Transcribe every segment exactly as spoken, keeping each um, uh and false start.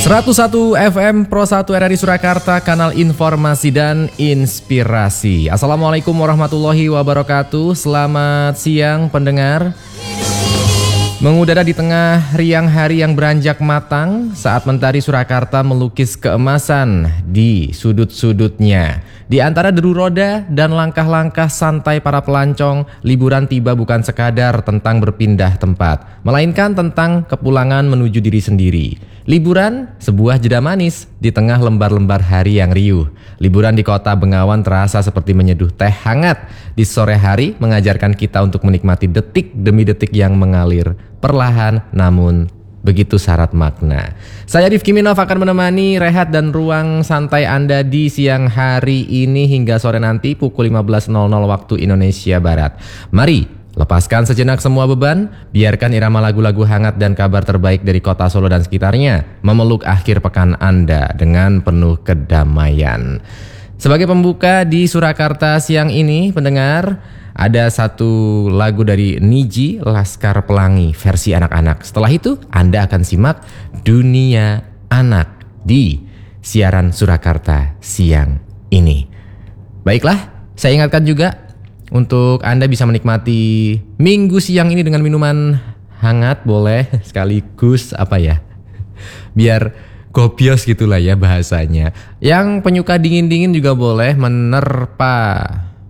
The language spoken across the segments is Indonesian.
seratus satu F M Pro satu R R I Surakarta, kanal informasi dan inspirasi. Assalamualaikum warahmatullahi wabarakatuh. Selamat siang pendengar. Mengudara di tengah riang hari yang beranjak matang, saat mentari Surakarta melukis keemasan di sudut-sudutnya. Di antara deru roda dan langkah-langkah santai para pelancong, liburan tiba bukan sekadar tentang berpindah tempat, melainkan tentang kepulangan menuju diri sendiri. Liburan, sebuah jeda manis di tengah lembar-lembar hari yang riuh. Liburan di kota Bengawan terasa seperti menyeduh teh hangat di sore hari, mengajarkan kita untuk menikmati detik demi detik yang mengalir perlahan namun begitu syarat makna. Saya Rifki Minov akan menemani rehat dan ruang santai Anda di siang hari ini hingga sore nanti pukul lima belas nol nol waktu Indonesia Barat. Mari lepaskan sejenak semua beban, biarkan irama lagu-lagu hangat dan kabar terbaik dari kota Solo dan sekitarnya memeluk akhir pekan Anda dengan penuh kedamaian. Sebagai pembuka di Surakarta siang ini, pendengar, ada satu lagu dari Niji, Laskar Pelangi versi anak-anak. Setelah itu Anda akan simak Dunia Anak di siaran Surakarta siang ini. Baiklah, saya ingatkan juga untuk Anda bisa menikmati minggu siang ini dengan minuman hangat, boleh sekaligus apa ya, biar gobios gitulah ya bahasanya. Yang penyuka dingin-dingin juga boleh menerpa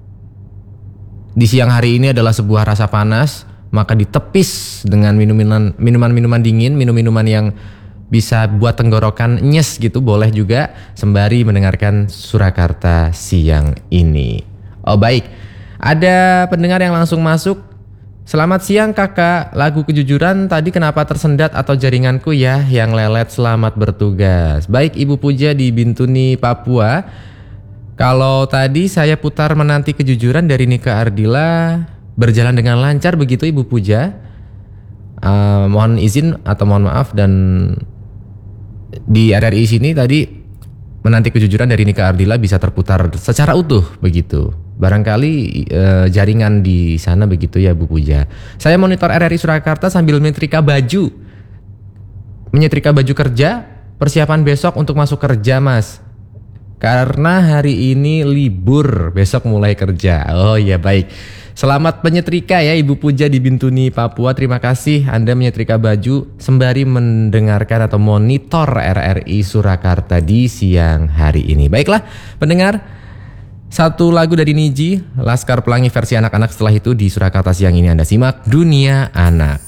di siang hari ini adalah sebuah rasa panas, maka ditepis dengan minuman minuman-minuman dingin, minum-minuman yang bisa buat tenggorokan nyes gitu, boleh juga sembari mendengarkan Surakarta siang ini. Oh baik, ada pendengar yang langsung masuk. Selamat siang kakak, lagu kejujuran tadi kenapa tersendat atau jaringanku ya yang lelet, selamat bertugas. Baik Ibu Puja di Bintuni, Papua. Kalau tadi saya putar menanti kejujuran dari Nika Ardila berjalan dengan lancar begitu Ibu Puja. Uh, mohon izin atau mohon maaf, dan di R R I sini tadi menanti kejujuran dari Nika Ardila bisa terputar secara utuh begitu. Barangkali uh, jaringan di sana begitu ya Bu Puja. Saya monitor R R I Surakarta sambil menyetrika baju. Menyetrika baju kerja, persiapan besok untuk masuk kerja Mas. Karena hari ini libur, besok mulai kerja. Oh ya baik. Selamat menyetrika ya Ibu Puja di Bintuni, Papua. Terima kasih Anda menyetrika baju sembari mendengarkan atau monitor R R I Surakarta di siang hari ini. Baiklah pendengar, satu lagu dari Niji, Laskar Pelangi versi anak-anak. Setelah itu di Surakarta siang ini Anda simak Dunia Anak.